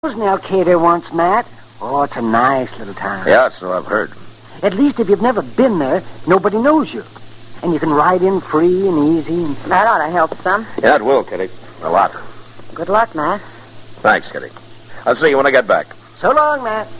was in Alcaida once, Matt. Oh, it's a nice little town. Yeah, so I've heard. At least if you've never been there, nobody knows you. And you can ride in free and easy. And... That ought to help some. Yeah, it will, Kitty. A lot. Good luck, Matt. Thanks, Kitty. I'll see you when I get back. So long, Matt.